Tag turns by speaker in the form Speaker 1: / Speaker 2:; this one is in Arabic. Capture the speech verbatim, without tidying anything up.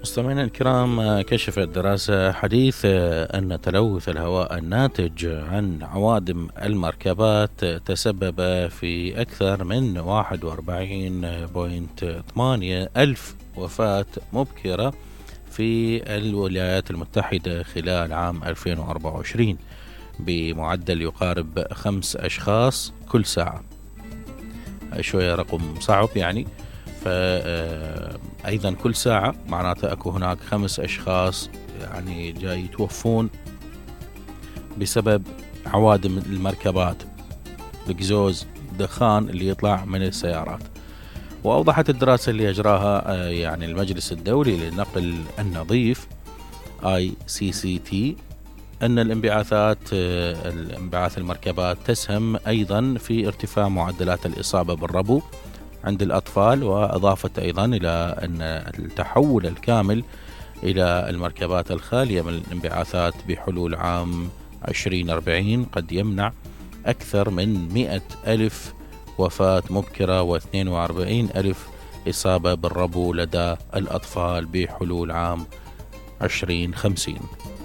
Speaker 1: مستمعينا الكرام، كشفت دراسة حديثة أن تلوث الهواء الناتج عن عوادم المركبات تسبب في أكثر من واحد وأربعين فاصلة ثمانية ألف وفاة مبكرة في الولايات المتحدة خلال عام ألفين وأربعة وعشرين بمعدل يقارب خمس أشخاص كل ساعة. شوية رقم صعب يعني. فأيضا كل ساعة معناته أكو هناك خمس أشخاص يعني جاي يتوفون بسبب عوادم المركبات، الإكزوز، الدخان اللي يطلع من السيارات. وأوضحت الدراسة اللي أجراها يعني المجلس الدولي للنقل النظيف آي سي سي تي أن الانبعاثات الانبعاث المركبات تسهم أيضا في ارتفاع معدلات الإصابة بالربو عند الأطفال. وأضافت أيضا إلى أن التحول الكامل إلى المركبات الخالية من الانبعاثات بحلول عام عشرين أربعين قد يمنع أكثر من مئة ألف وفاة مبكرة واثنين وأربعين ألف إصابة بالربو لدى الأطفال بحلول عام عشرين خمسين.